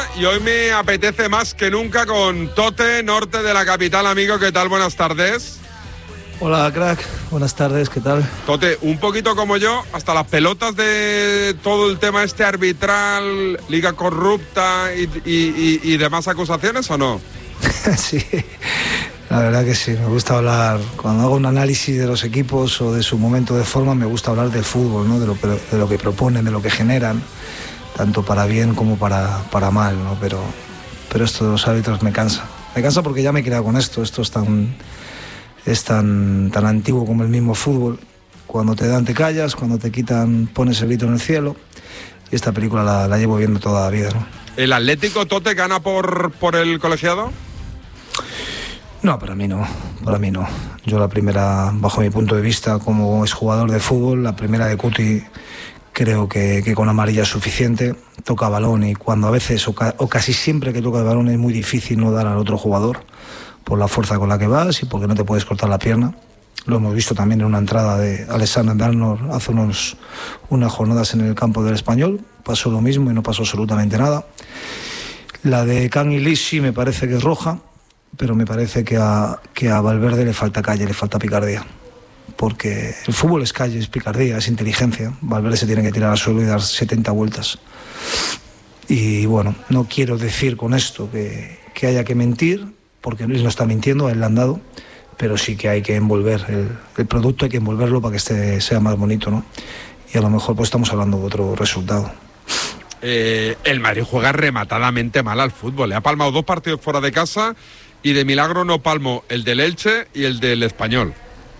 y hoy me apetece más que nunca con Tote, norte de la capital. Amigo, ¿qué tal? Buenas tardes. Hola, crack. Buenas tardes, ¿qué tal? Tote, un poquito como yo, hasta las pelotas de todo el tema este arbitral, liga corrupta y demás acusaciones, ¿o no? Sí, la verdad que sí. Me gusta hablar, cuando hago un análisis de los equipos o de su momento de forma, me gusta hablar del fútbol, ¿no? De lo que proponen, de lo que generan, tanto para bien como para mal, ¿no? Pero esto de los árbitros me cansa. Me cansa porque ya me he quedado con esto. Esto es tan antiguo como el mismo fútbol. Cuando te dan te callas, cuando te quitan pones el grito en el cielo, y esta película la llevo viendo toda la vida, ¿no? ¿El Atlético, Tote, gana por el colegiado? No, para mí no. Yo la primera, bajo mi punto de vista como exjugador de fútbol, la primera de Cuti, creo que con amarilla es suficiente. Toca balón y cuando a veces o casi siempre que toca el balón es muy difícil no dar al otro jugador por la fuerza con la que vas y porque no te puedes cortar la pierna. Lo hemos visto también en una entrada de Alexander-Arnold hace unas jornadas en el campo del Español. Pasó lo mismo y no pasó absolutamente nada. La de Can y Lee sí me parece que es roja, pero me parece que a Valverde le falta calle, le falta picardía. Porque el fútbol es calle, es picardía, es inteligencia. Valverde se tiene que tirar al suelo y dar 70 vueltas. Y bueno, no quiero decir con esto que haya que mentir, porque él no está mintiendo, a él le han dado, pero sí que hay que envolver el producto, hay que envolverlo para que sea más bonito, ¿no? Y a lo mejor pues estamos hablando de otro resultado. El Madrid juega rematadamente mal al fútbol. Le ha palmado 2 partidos fuera de casa y de milagro no palmó el del Elche y el del Español.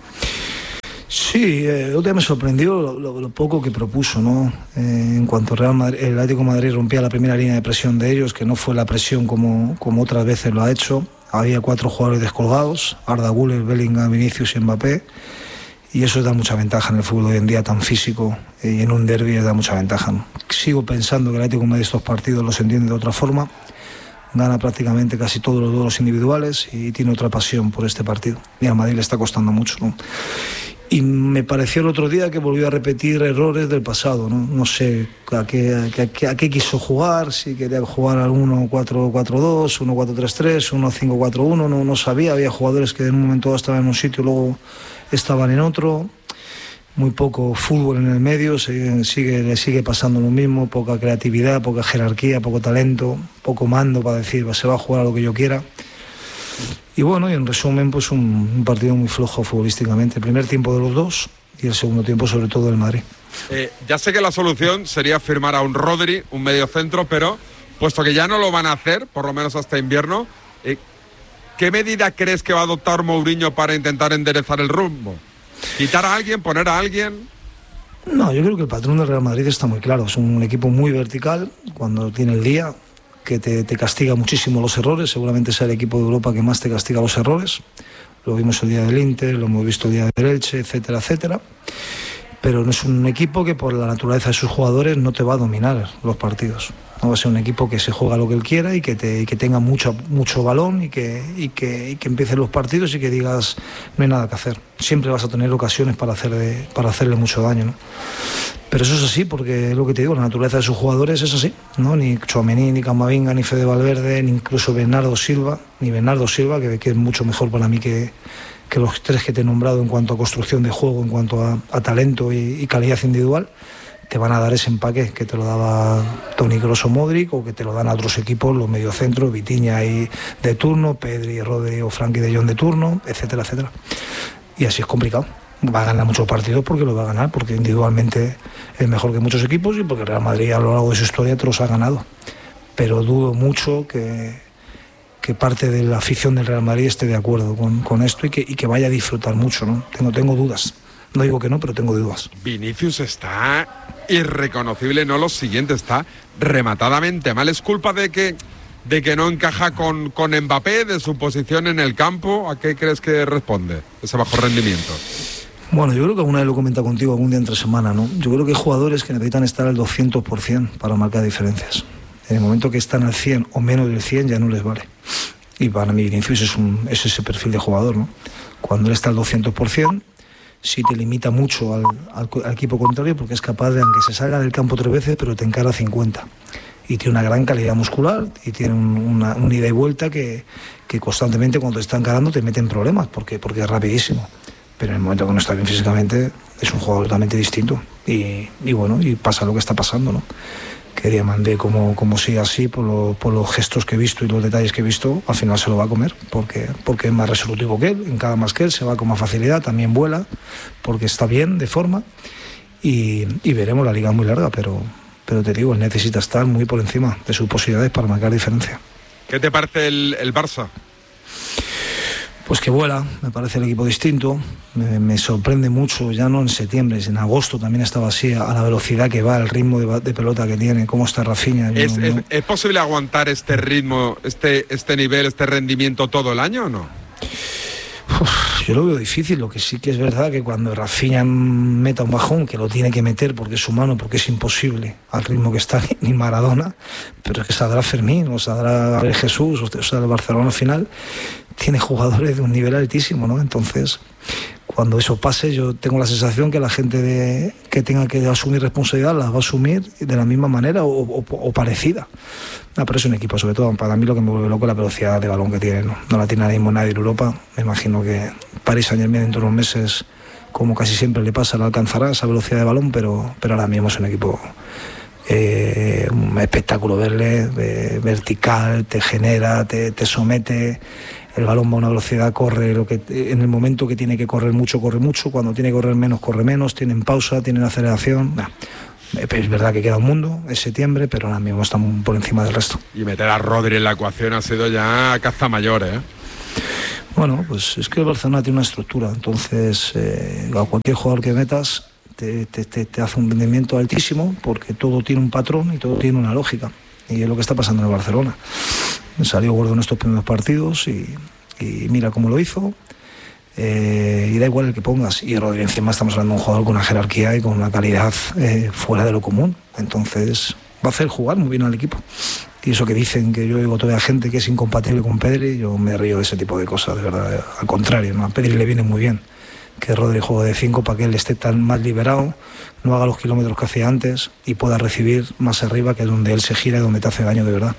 Sí, otro día me sorprendió lo poco que propuso, ¿no? En cuanto Real Madrid, el Atlético de Madrid rompía la primera línea de presión de ellos, que no fue la presión como otras veces lo ha hecho. Había 4 jugadores descolgados, Arda Güler, Bellingham, Vinicius y Mbappé, y eso da mucha ventaja en el fútbol hoy en día tan físico, y en un derbi da mucha ventaja, ¿no? Sigo pensando que el Atlético de Madrid estos partidos los entiende de otra forma, gana prácticamente casi todos los duelos individuales y tiene otra pasión por este partido, y a Madrid le está costando mucho, ¿no? Y me pareció el otro día que volvió a repetir errores del pasado, ¿no? No sé a qué quiso jugar, si quería jugar al 1-4-4-2, 1-4-3-3, 1-5-4-1, no sabía. Había jugadores que en un momento estaban en un sitio y luego estaban en otro. Muy poco fútbol en el medio, le sigue pasando lo mismo, poca creatividad, poca jerarquía, poco talento, poco mando para decir, se va a jugar a lo que yo quiera. Y bueno, y en resumen, pues un partido muy flojo futbolísticamente. El primer tiempo de los dos y el segundo tiempo sobre todo del Madrid. Ya sé que la solución sería firmar a un Rodri, un mediocentro, pero puesto que ya no lo van a hacer, por lo menos hasta invierno, ¿qué medida crees que va a adoptar Mourinho para intentar enderezar el rumbo? ¿Quitar a alguien, poner a alguien? No, yo creo que el patrón del Real Madrid está muy claro. Es un equipo muy vertical cuando tiene el día, que te castiga muchísimo los errores, seguramente sea el equipo de Europa que más te castiga los errores. Lo vimos el día del Inter, lo hemos visto el día del Elche, etcétera, etcétera. Pero no es un equipo que por la naturaleza de sus jugadores no te va a dominar los partidos. No va a ser un equipo que se juega lo que él quiera y que tenga mucho balón y que empiecen los partidos y que digas no hay nada que hacer. Siempre vas a tener ocasiones para hacerle mucho daño, ¿no? Pero eso es así, porque es lo que te digo, la naturaleza de sus jugadores es así, ¿no? Ni Tchouaméni, ni Camavinga, ni Fede Valverde, ni incluso Bernardo Silva, que es mucho mejor para mí que los 3 que te he nombrado en cuanto a construcción de juego, en cuanto a talento y calidad individual, te van a dar ese empaque que te lo daba Toni Kroos o Modric, o que te lo dan a otros equipos, los mediocentros, Vitinha y de turno, Pedri, Rodri o Frenkie de Jong de turno, etcétera, etcétera. Y así es complicado. Va a ganar muchos partidos porque lo va a ganar, porque individualmente es mejor que muchos equipos y porque el Real Madrid a lo largo de su historia te los ha ganado. Pero dudo mucho que parte de la afición del Real Madrid esté de acuerdo con esto y que vaya a disfrutar mucho, ¿no? Tengo dudas. No digo que no, pero tengo dudas. Vinicius está irreconocible, no lo siguiente, está rematadamente mal. ¿Es culpa de que no encaja con Mbappé, de su posición en el campo? ¿A qué crees que responde ese bajo rendimiento? Bueno, yo creo que alguna vez lo he comentado contigo algún día entre semana, ¿no? Yo creo que hay jugadores que necesitan estar al 200% para marcar diferencias. En el momento que están al 100 o menos del 100 ya no les vale. Y para mí Vinicius es ese perfil de jugador, ¿no? Cuando él está al 200%, sí te limita mucho al equipo contrario, porque es capaz de, aunque se salga del campo 3 veces, pero te encara 50. y tiene una gran calidad muscular y tiene una ida y vuelta que constantemente cuando te está encarando te mete en problemas porque es rapidísimo. Pero en el momento que no está bien físicamente es un jugador totalmente distinto y bueno, y pasa lo que está pasando, ¿no? Que Diamandé, como sigue así, por los gestos que he visto y los detalles que he visto, al final se lo va a comer, porque es más resolutivo que él, encada más que él, se va con más facilidad, también vuela, porque está bien de forma, y veremos, la liga muy larga, pero te digo, él necesita estar muy por encima de sus posibilidades para marcar diferencia. ¿Qué te parece el Barça? Pues que vuela, me parece el equipo distinto, me sorprende mucho, ya no en septiembre, en agosto también estaba así, a la velocidad que va, el ritmo de pelota que tiene, cómo está Rafinha. ¿Es posible aguantar este ritmo, este nivel, este rendimiento todo el año o no? Yo lo veo difícil, lo que sí que es verdad que cuando Rafinha meta un bajón, que lo tiene que meter porque es humano, porque es imposible al ritmo que está ni Maradona, pero es que saldrá Fermín o saldrá Gabriel Jesús, o sea, el Barcelona al final tiene jugadores de un nivel altísimo, ¿no? Entonces, cuando eso pase, yo tengo la sensación que la gente que tenga que asumir responsabilidad las va a asumir de la misma manera o parecida. Pero es un equipo, sobre todo para mí lo que me vuelve loco es la velocidad de balón que tiene, no la tiene ahora mismo nadie en Europa. Me imagino que Paris Saint-Germain dentro de unos meses, como casi siempre le pasa, la alcanzará esa velocidad de balón, pero ahora mismo es un equipo un espectáculo verle, vertical, te genera, te somete. El balón va a una velocidad, corre en el momento que tiene que correr mucho, cuando tiene que correr menos, corre menos, tienen pausa, tienen aceleración. Es verdad que queda un mundo, es septiembre, pero ahora mismo estamos por encima del resto. Y meter a Rodri en la ecuación ha sido ya caza mayor, ¿eh? Bueno, pues es que el Barcelona tiene una estructura, entonces a cualquier jugador que metas te hace un rendimiento altísimo porque todo tiene un patrón y todo tiene una lógica. Y es lo que está pasando en el Barcelona. Salió gordo en estos primeros partidos y mira cómo lo hizo. Y da igual el que pongas. Y Rodri, encima estamos hablando de un jugador con una jerarquía y con una calidad fuera de lo común. Entonces va a hacer jugar muy bien al equipo. Y eso que dicen, que yo digo todavía gente que es incompatible con Pedri, yo me río de ese tipo de cosas, de verdad. Al contrario, ¿no? A Pedri le viene muy bien que Rodri juegue de 5 para que él esté tan más liberado, no haga los kilómetros que hacía antes y pueda recibir más arriba, que es donde él se gira y donde te hace daño de verdad.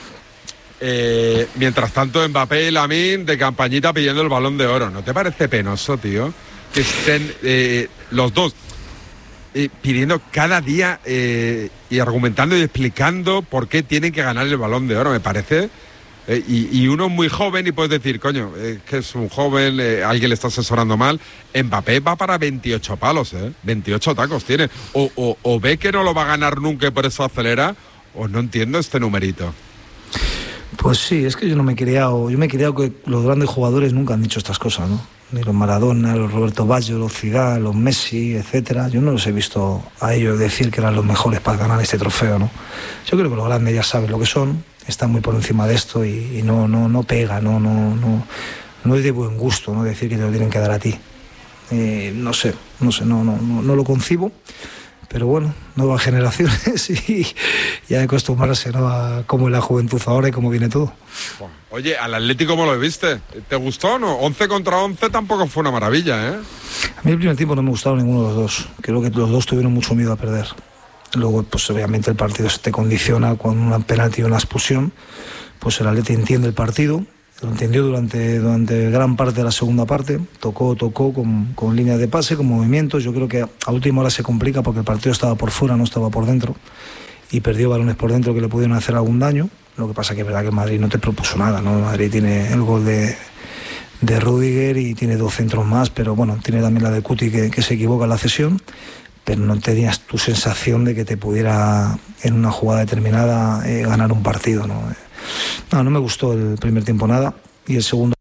Mientras tanto, Mbappé y Lamine de campañita pidiendo el Balón de Oro. ¿No te parece penoso, tío? Que estén los dos pidiendo cada día y argumentando y explicando por qué tienen que ganar el Balón de Oro, me parece. Y uno muy joven y puedes decir, coño, que es un joven, alguien le está asesorando mal. Mbappé va para 28 palos, 28 tacos tiene. O ve que no lo va a ganar nunca y por eso acelera, o no entiendo este numerito. Pues sí, es que yo me he criado que los grandes jugadores nunca han dicho estas cosas, ¿no? Ni los Maradona, los Roberto Baggio, los Zidane, los Messi, etcétera. Yo no los he visto a ellos decir que eran los mejores para ganar este trofeo, ¿no? Yo creo que los grandes ya saben lo que son, están muy por encima de esto y no pega, no es de buen gusto, ¿no? Decir que te lo tienen que dar a ti. No sé, no lo concibo. Pero bueno, nuevas generaciones y ya de acostumbrarse, ¿no? A cómo es la juventud ahora y cómo viene todo. Oye, ¿al Atlético cómo lo viste? ¿Te gustó o no? 11 contra 11 tampoco fue una maravilla, ¿eh? A mí el primer tiempo no me gustaron ninguno de los dos. Creo que los dos tuvieron mucho miedo a perder. Luego, pues obviamente el partido se te condiciona con una penalti y una expulsión. Pues el Atlético entiende el partido. Lo entendió durante gran parte de la segunda parte, tocó con líneas de pase, con movimientos. Yo creo que a última hora se complica porque el partido estaba por fuera, no estaba por dentro, y perdió balones por dentro que le pudieron hacer algún daño. Lo que pasa que es verdad que Madrid no te propuso nada, ¿no? Madrid tiene el gol de Rüdiger y tiene 2 centros más, pero bueno, tiene también la de Cuti que se equivoca en la cesión, pero no tenías tu sensación de que te pudiera en una jugada determinada ganar un partido, ¿no? No me gustó el primer tiempo nada y el segundo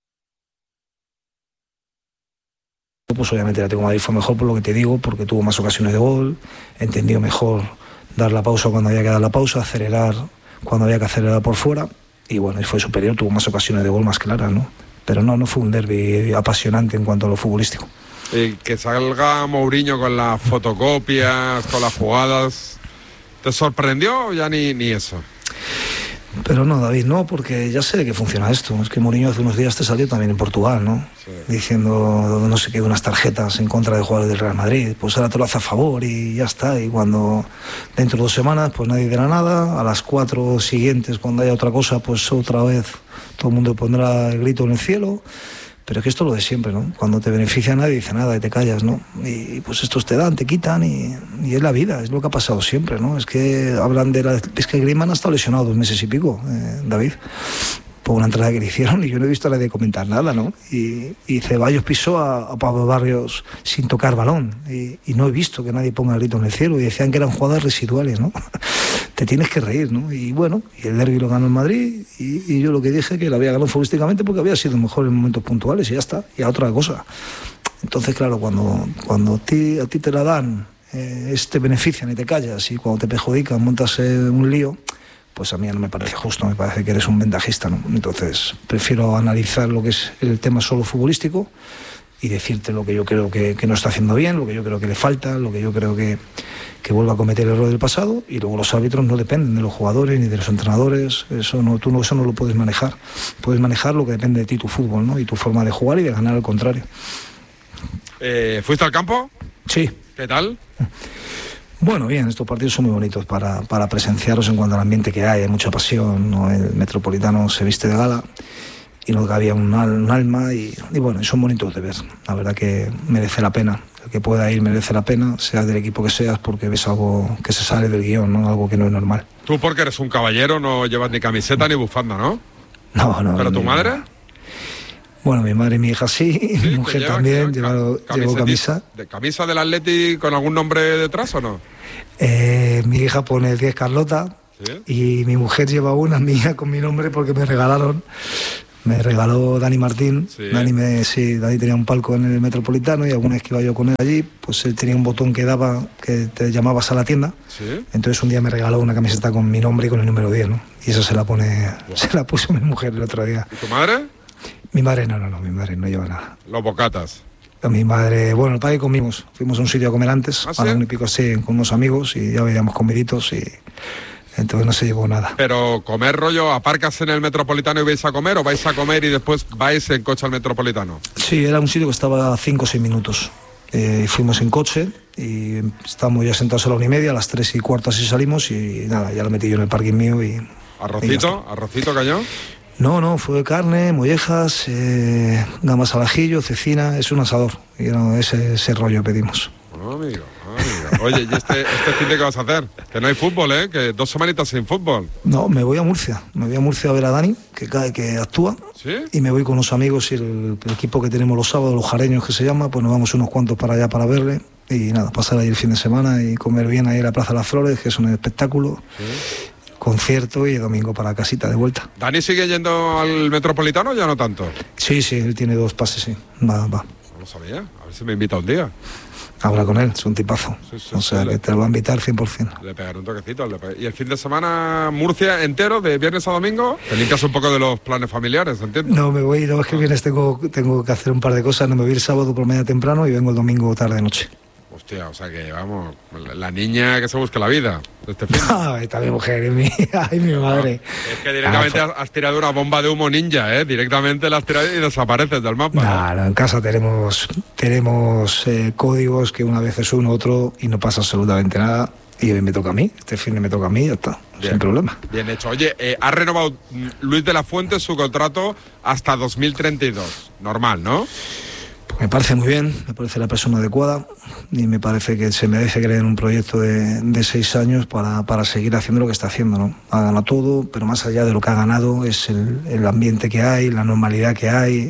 pues obviamente el Atlético de Madrid fue mejor por lo que te digo, porque tuvo más ocasiones de gol, entendió mejor dar la pausa cuando había que dar la pausa, acelerar cuando había que acelerar por fuera y bueno, fue superior, tuvo más ocasiones de gol más claras, ¿no? Pero no fue un derbi apasionante en cuanto a lo futbolístico. Que salga Mourinho con las fotocopias, con las jugadas, ¿te sorprendió o ya ni eso? Pero no, David, no, porque ya sé de qué funciona esto. Es que Mourinho hace unos días te salió también en Portugal, ¿no? Sí. Diciendo, no sé qué, unas tarjetas en contra de jugadores del Real Madrid. Pues ahora te lo hace a favor y ya está. Y cuando dentro de 2 semanas, pues nadie dirá nada. A las 4 siguientes, cuando haya otra cosa, pues otra vez todo el mundo pondrá el grito en el cielo. Pero es que esto es lo de siempre, ¿no? Cuando te beneficia nadie dice nada y te callas, ¿no? Y pues estos te dan, te quitan y es la vida, es lo que ha pasado siempre, ¿no? Es que hablan es que Griezmann ha estado lesionado 2 meses y pico, David, por una entrada que le hicieron y yo no he visto a nadie comentar nada, ¿no? Y Ceballos pisó a Pablo Barrios sin tocar balón y no he visto que nadie ponga el grito en el cielo y decían que eran jugadas residuales, ¿no? Te tienes que reír, ¿no? Y bueno, y el derbi lo ganó el Madrid y yo lo que dije que lo había ganado futbolísticamente porque había sido mejor en momentos puntuales y ya está, y a otra cosa. Entonces, claro, cuando a ti te la dan, te benefician y te callas, y cuando te perjudican montas un lío, pues a mí no me parece justo, me parece que eres un ventajista, ¿no? Entonces, prefiero analizar lo que es el tema solo futbolístico y decirte lo que yo creo que no está haciendo bien, lo que yo creo que le falta, lo que yo creo que vuelva a cometer el error del pasado, y luego los árbitros no dependen de los jugadores ni de los entrenadores, eso no lo puedes manejar. Puedes manejar lo que depende de ti, tu fútbol, ¿no? Y tu forma de jugar y de ganar al contrario. ¿Fuiste al campo? Sí. ¿Qué tal? Bueno, bien, estos partidos son muy bonitos para presenciarlos en cuanto al ambiente que hay mucha pasión, ¿no? El Metropolitano se viste de gala y no había un alma y bueno, son bonitos de ver. La verdad que merece la pena. El que pueda ir merece la pena, sea del equipo que seas, porque ves algo que se sale del guión, ¿no? Algo que no es normal. Tú porque eres un caballero no llevas ni camiseta ni bufanda, ¿no? No. ¿Pero tu madre? Bueno, mi madre y mi hija sí, mi mujer también, llevo camisa. ¿Camisa del Atleti con algún nombre detrás o no? Mi hija pone 10 Carlota, ¿sí? Y mi mujer lleva una mía con mi nombre porque me regaló Dani Martín. Sí. Dani tenía un palco en el Metropolitano y alguna vez que iba yo con él allí, pues él tenía un botón que daba, que te llamabas a la tienda. ¿Sí? Entonces un día me regaló una camiseta con mi nombre y con el número 10, ¿no? Y eso se la puso mi mujer el otro día. ¿Y tu madre? Mi madre no, mi madre no lleva nada. Los bocatas. Mi madre, bueno, el padre comimos, fuimos a un sitio a comer antes, ¿Ah, sí? A la 1 y pico así, con unos amigos y ya veíamos comiditos y entonces no se llevó nada. Pero comer rollo, ¿aparcas en el Metropolitano y vais a comer o vais a comer y después vais en coche al Metropolitano? Sí, era un sitio que estaba a 5 o 6 minutos. Fuimos en coche y estábamos ya sentados a la 1:30, a las 3:15 así salimos y nada, ya lo metí yo en el parking mío y... ¿Arrocito cayó? No, fue carne, mollejas, gambas al ajillo, cecina, es un asador. Y no, ese rollo pedimos. Amigo. Oye, ¿y este fin de qué vas a hacer? Que no hay fútbol, ¿eh? Que 2 semanitas sin fútbol. No, me voy a Murcia. Me voy a Murcia a ver a Dani, que actúa. ¿Sí? Y me voy con los amigos y el equipo que tenemos los sábados, los jareños que se llama, pues nos vamos unos cuantos para allá para verle. Y nada, pasar ahí el fin de semana y comer bien ahí en la Plaza de las Flores, que es un espectáculo. ¿Sí? Concierto y domingo para casita de vuelta. ¿Dani sigue yendo al Metropolitano o ya no tanto? Sí, él tiene 2 pases, sí. Va. No lo sabía, a ver si me invita un día. Habla con él, es un tipazo. Sí, o sea, que te lo va a invitar 100%. Le pegaré un toquecito. ¿Y el fin de semana Murcia entero, de viernes a domingo? Te limpias un poco de los planes familiares, ¿entiendes? No, me voy, es que el viernes tengo que hacer un par de cosas. No, me voy el sábado por media temprano y vengo el domingo tarde-noche. Hostia, o sea que, vamos, la niña que se busque la vida de este fin. Está mi mujer y mi madre. Es que directamente has tirado una bomba de humo ninja, ¿eh? Directamente la has tirado y desapareces del mapa. No, en casa tenemos códigos que una vez es uno, otro y no pasa absolutamente nada. Y hoy me toca a mí, este fin me toca a mí y ya está, bien, sin problema. Bien hecho. Oye, ha renovado Luis de la Fuente su contrato hasta 2032. Normal, ¿no? Me parece muy bien, me parece la persona adecuada y me parece que se merece creer en un proyecto de 6 años para seguir haciendo lo que está haciendo, ¿no? Ha ganado todo, pero más allá de lo que ha ganado es el ambiente que hay, la normalidad que hay,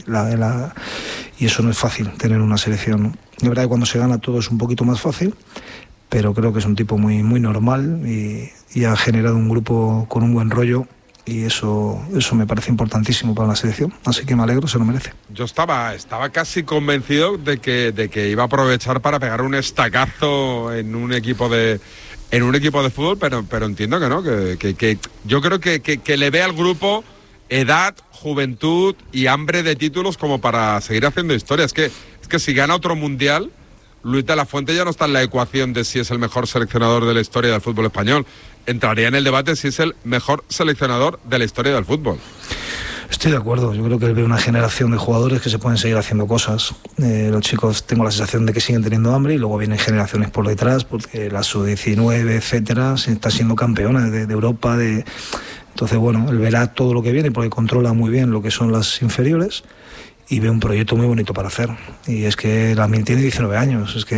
y eso no es fácil, tener una selección, ¿no? De verdad que cuando se gana todo es un poquito más fácil, pero creo que es un tipo muy, muy normal y ha generado un grupo con un buen rollo. Y eso me parece importantísimo para la selección, así que me alegro, se lo merece. Yo estaba casi convencido de que iba a aprovechar para pegar un estacazo en un equipo de fútbol, pero entiendo que no, que yo creo que le ve al grupo edad, juventud y hambre de títulos como para seguir haciendo historia. Es que si gana otro mundial, Luis de la Fuente ya no está en la ecuación de si es el mejor seleccionador de la historia del fútbol español. entraría en el debate si es el mejor seleccionador de la historia del fútbol. Estoy de acuerdo, yo creo que veo una generación de jugadores que se pueden seguir haciendo cosas. Los chicos, tengo la sensación de que siguen teniendo hambre, y luego vienen generaciones por detrás, porque la sub-19, etcétera, se está siendo campeona de Europa. Entonces, bueno, él verá todo lo que viene, porque controla muy bien lo que son las inferiores, y ve un proyecto muy bonito para hacer. Y es que Lamine tiene 19 años, es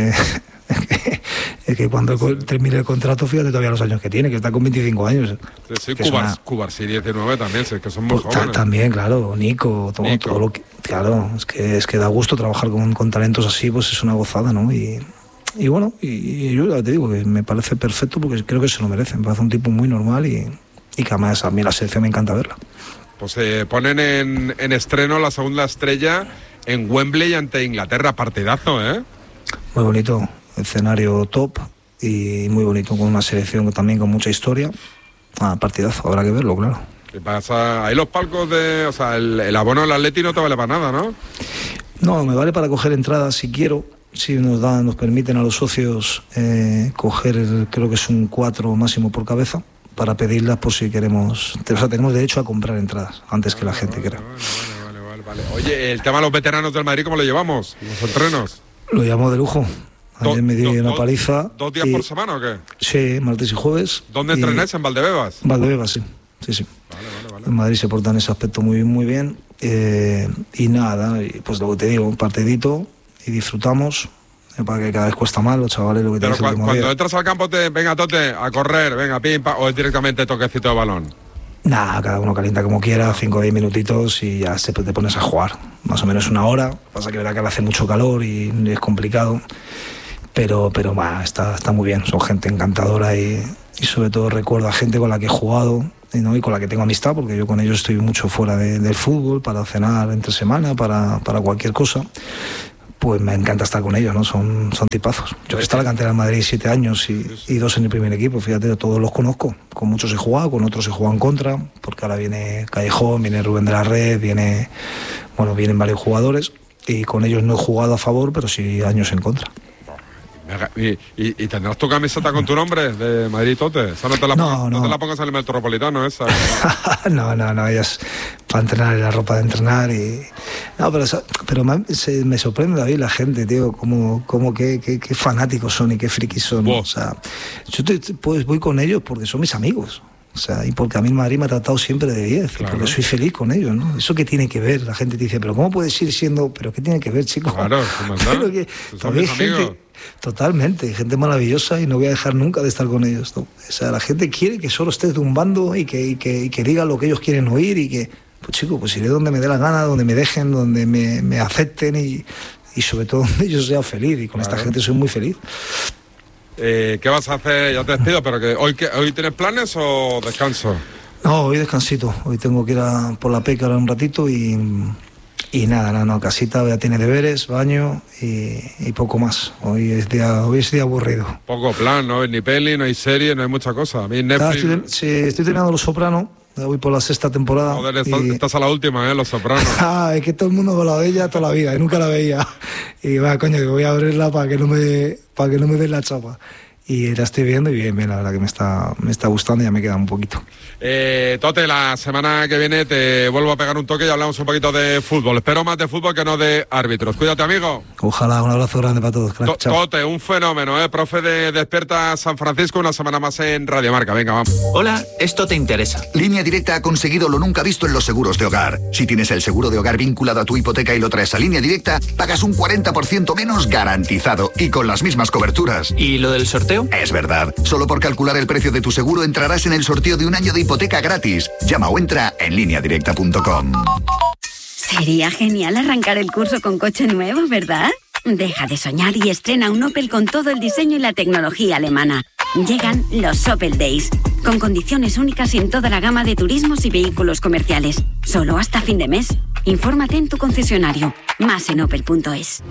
que cuando termine el contrato, fíjate todavía los años que tiene, que está con 25 años. Sí, Cubarsí 19 también, es que son muy jóvenes. También, claro, Nico. Todo lo que... Claro, es que da gusto trabajar con talentos así, pues es una gozada, ¿no? Y bueno, y yo ya te digo que me parece perfecto, porque creo que se lo merecen. Me parece un tipo muy normal y que además a mí la selección me encanta verla. Pues ponen en estreno la segunda estrella en Wembley ante Inglaterra. Partidazo, ¿eh? Muy bonito, escenario top y muy bonito, con una selección también con mucha historia. Partidazo, habrá que verlo, claro. ¿Qué pasa? Ahí los palcos o sea, el abono del Atleti no te vale para nada, ¿no? No, me vale para coger entradas si quiero. Si nos permiten a los socios coger, creo que es un 4 máximo por cabeza, para pedirlas por si queremos. O sea, tenemos derecho a comprar entradas antes que la gente crea. Vale. Oye, el tema de los veteranos del Madrid, ¿cómo lo llevamos? ¿Los entrenos? Lo llamo de lujo. Ayer me di una paliza. ¿2 días por semana o qué? Sí, martes y jueves. ¿Dónde entrenáis? ¿En Valdebebas? Valdebebas, sí. Vale. En Madrid se portan en ese aspecto muy bien. Y nada, pues lo que te digo, un partidito y disfrutamos. Para que cada vez cuesta más, los chavales, lo que te dije. Pero cuando entras al campo, venga, Tote, a correr, venga, pim, o es directamente toquecito de balón. Nada, cada uno calienta como quiera, 5 o 10 minutitos y ya te pones a jugar. Más o menos una hora. Pasa que verá que hace mucho calor y es complicado. Pero está muy bien. Son gente encantadora y sobre todo recuerdo a gente con la que he jugado, ¿no? Y con la que tengo amistad, porque yo con ellos estoy mucho fuera del fútbol, para cenar entre semana, para cualquier cosa. Pues me encanta estar con ellos, ¿no? Son tipazos. Yo he estado en la cantera en Madrid 7 años y 2 en el primer equipo, fíjate, todos los conozco. Con muchos he jugado, con otros he jugado en contra, porque ahora viene Callejón, viene Rubén de la Red, vienen varios jugadores, y con ellos no he jugado a favor, pero sí años en contra. ¿Y tendrás tu camiseta con tu nombre de Madrid Tote? Esa no te la pongas en el Metropolitano, esa. No, ella es para entrenar, la ropa de entrenar y... No, pero me sorprende, David, la gente, tío, como qué fanáticos son y qué frikis son. O sea, yo pues voy con ellos porque son mis amigos. O sea, y porque a mí el Madrid me ha tratado siempre de 10, claro. Porque soy feliz con ellos, ¿no? ¿Eso qué tiene que ver? La gente te dice, pero ¿cómo puedes ir siendo...? ¿Pero qué tiene que ver, chicos? Claro, pero que todavía hay gente... Totalmente, gente maravillosa y no voy a dejar nunca de estar con ellos, ¿no? O sea, la gente quiere que solo estés de un bando y que diga lo que ellos quieren oír y que... Pues chico, pues iré donde me dé la gana, donde me dejen, donde me acepten y sobre todo donde yo sea feliz, y con esta gente soy muy feliz. ¿Qué vas a hacer? Ya te despido, pero que ¿hoy tienes planes o descanso? No, hoy descansito. Hoy tengo que ir por la peca ahora un ratito y nada, casita ya tiene deberes, baño y poco más. Hoy es día aburrido. Poco plan, no hay ni peli, no hay serie, no hay mucha cosa. A mí Netflix... Estoy terminando Los Sopranos. Voy por la 6ª temporada. Joder, estás a la última, Los Sopranos. Es que todo el mundo la veía toda la vida y nunca la veía. Y va, coño, que voy a abrirla para que no me den la chapa. Y la estoy viendo y bien, la verdad que me está gustando y ya me queda un poquito. Tote, la semana que viene te vuelvo a pegar un toque y hablamos un poquito de fútbol. Espero más de fútbol que no de árbitros. Cuídate, amigo. Ojalá, un abrazo grande para todos. Tote, un fenómeno, profe de Despierta San Francisco, una semana más en Radio Marca. Venga, vamos. Hola, esto te interesa. Línea Directa ha conseguido lo nunca visto en los seguros de hogar. Si tienes el seguro de hogar vinculado a tu hipoteca y lo traes a Línea Directa, pagas un 40% menos garantizado y con las mismas coberturas. ¿Y lo del sorteo? Es verdad. Solo por calcular el precio de tu seguro entrarás en el sorteo de un año de hipoteca gratis. Llama o entra en lineadirecta.com. Sería genial arrancar el curso con coche nuevo, ¿verdad? Deja de soñar y estrena un Opel con todo el diseño y la tecnología alemana. Llegan los Opel Days, con condiciones únicas en toda la gama de turismos y vehículos comerciales. Solo hasta fin de mes. Infórmate en tu concesionario. Más en opel.es.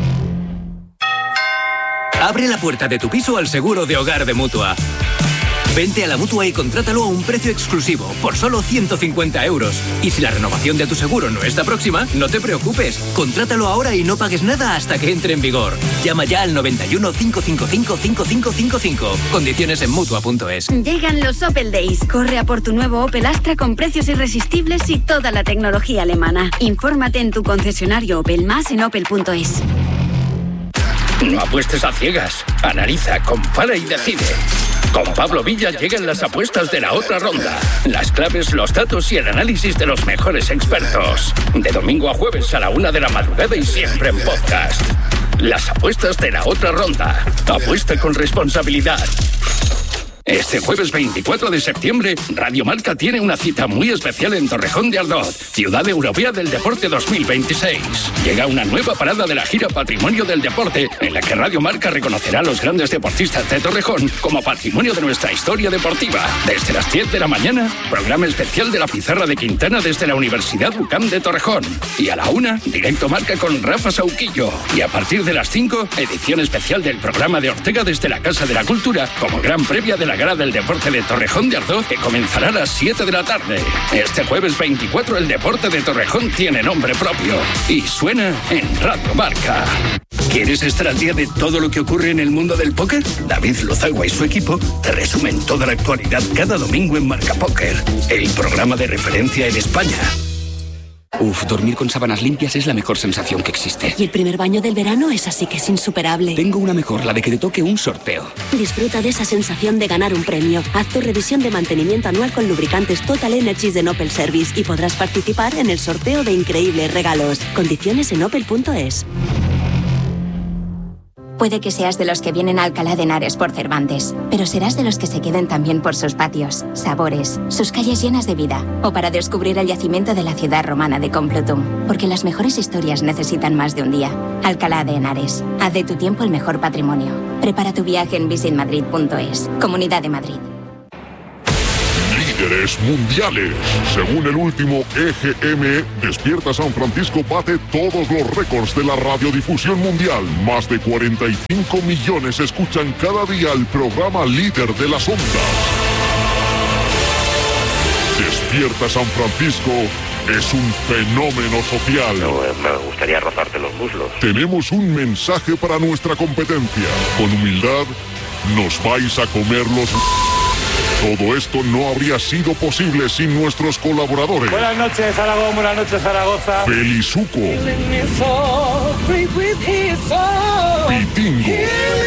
Abre la puerta de tu piso al seguro de hogar de Mutua. Vente a la Mutua y contrátalo a un precio exclusivo, por solo 150 €. Y si la renovación de tu seguro no está próxima, no te preocupes. Contrátalo ahora y no pagues nada hasta que entre en vigor. Llama ya al 91 555 5555. Condiciones en Mutua.es. Llegan los Opel Days. Corre a por tu nuevo Opel Astra con precios irresistibles y toda la tecnología alemana. Infórmate en tu concesionario Opel, más en opel.es. No apuestes a ciegas. Analiza, compara y decide. Con Pablo Villa llegan las apuestas de la otra ronda. Las claves, los datos y el análisis de los mejores expertos. De domingo a jueves a la 1 de la madrugada y siempre en podcast. Las apuestas de la otra ronda. Apuesta con responsabilidad. Este jueves 24 de septiembre, Radio Marca tiene una cita muy especial en Torrejón de Ardoz, Ciudad Europea del Deporte 2026. Llega una nueva parada de la gira Patrimonio del Deporte, en la que Radio Marca reconocerá a los grandes deportistas de Torrejón como patrimonio de nuestra historia deportiva. Desde las 10 de la mañana, programa especial de la Pizarra de Quintana desde la Universidad UCAM de Torrejón. Y a la 1, directo Marca con Rafa Sauquillo. Y a partir de las 5, edición especial del programa de Ortega desde la Casa de la Cultura, como gran previa de la Gala del Deporte de Torrejón de Ardoz, que comenzará a las 7 de la tarde. Este jueves 24 el deporte de Torrejón tiene nombre propio y suena en Radio Marca. ¿Quieres estar al día de todo lo que ocurre en el mundo del póker? David Lozagua y su equipo te resumen toda la actualidad cada domingo en Marca Póker, el programa de referencia en España. Dormir con sábanas limpias es la mejor sensación que existe. Y el primer baño del verano es así que es insuperable. Tengo una mejor, la de que te toque un sorteo. Disfruta de esa sensación de ganar un premio. Haz tu revisión de mantenimiento anual con lubricantes Total Energies de Opel Service y podrás participar en el sorteo de increíbles regalos. Condiciones en opel.es. Puede que seas de los que vienen a Alcalá de Henares por Cervantes, pero serás de los que se queden también por sus patios, sabores, sus calles llenas de vida, o para descubrir el yacimiento de la ciudad romana de Complutum, porque las mejores historias necesitan más de un día. Alcalá de Henares, haz de tu tiempo el mejor patrimonio. Prepara tu viaje en visitmadrid.es, Comunidad de Madrid. Líderes mundiales. Según el último EGM, Despierta San Francisco bate todos los récords de la radiodifusión mundial. Más de 45 millones escuchan cada día el programa líder de las ondas. Despierta San Francisco es un fenómeno social. No, me gustaría rozarte los muslos. Tenemos un mensaje para nuestra competencia. Con humildad, nos vais a comer los... Todo esto no habría sido posible sin nuestros colaboradores. Buenas noches, Aragón. Buenas noches, Zaragoza. Felizuco. Pitingo.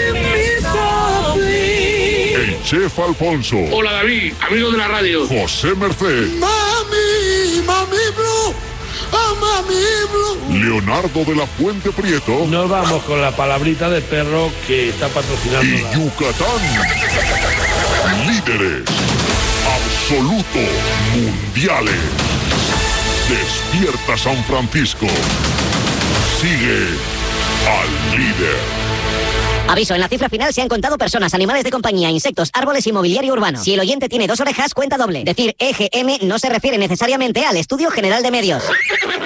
El Chef Alfonso. Hola, David, amigo de la radio. José Merced. Mami Blue. ¡Oh, Mami Blue! Leonardo de la Fuente Prieto. Nos vamos con la palabrita de perro que está patrocinando. Y Yucatán. Líderes absoluto mundiales. Despierta San Francisco. Sigue al líder. Aviso, en la cifra final se han contado personas, animales de compañía, insectos, árboles y mobiliario urbano. Si el oyente tiene 2 orejas, cuenta doble. Decir EGM no se refiere necesariamente al Estudio General de Medios.